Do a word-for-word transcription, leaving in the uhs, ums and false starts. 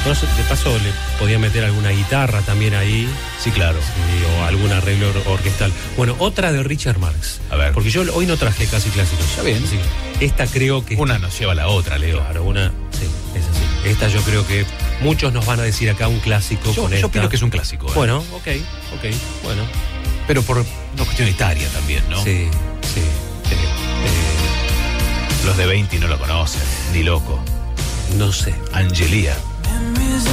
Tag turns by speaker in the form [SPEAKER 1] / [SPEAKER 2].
[SPEAKER 1] Bueno, de paso le podía meter alguna guitarra también ahí.
[SPEAKER 2] Sí, claro.
[SPEAKER 1] Sí, o algún arreglo or- orquestal. Bueno, otra de Richard Marx.
[SPEAKER 2] A ver.
[SPEAKER 1] Porque yo hoy no traje casi clásicos.
[SPEAKER 2] Está bien.
[SPEAKER 1] Así que esta creo que...
[SPEAKER 2] Una nos lleva a la otra, Leo.
[SPEAKER 1] Claro, una... Sí, es así. Esta yo creo que muchos nos van a decir acá un clásico
[SPEAKER 2] Yo,
[SPEAKER 1] con
[SPEAKER 2] yo
[SPEAKER 1] esta.
[SPEAKER 2] opino que es un clásico. ¿eh?
[SPEAKER 1] Bueno, ok, ok, bueno.
[SPEAKER 2] Pero por una cuestión etaria también, ¿no?
[SPEAKER 1] Sí, sí. eh,
[SPEAKER 2] Los de veinte no lo conocen, ni loco.
[SPEAKER 1] eh, no sé.
[SPEAKER 2] Angelía.